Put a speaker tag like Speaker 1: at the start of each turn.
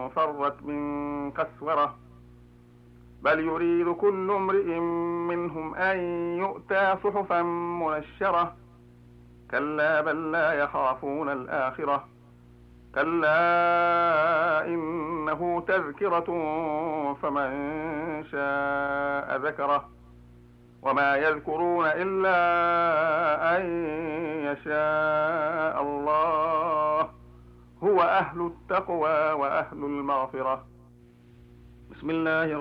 Speaker 1: فرت من قسورة بل يريد كل امرئ منهم أن يؤتى صحفا منشرة كلا بل لا يخافون الآخرة كلا إنه تذكرة فمن شاء ذكره وما يذكرون إلا أن يشاء الله هو أهل التقوى وأهل المغفرة. بسم الله